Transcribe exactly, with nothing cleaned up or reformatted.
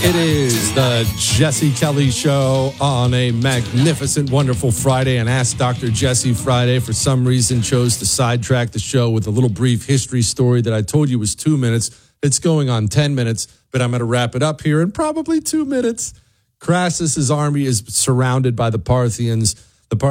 It is the Jesse Kelly Show on a magnificent, wonderful Friday, and Ask Doctor Jesse Friday. For some reason, chose to sidetrack the show with a little brief history story that I told you was two minutes. It's going on ten minutes, but I'm going to wrap it up here in probably two minutes. Crassus's army is surrounded by the Parthians.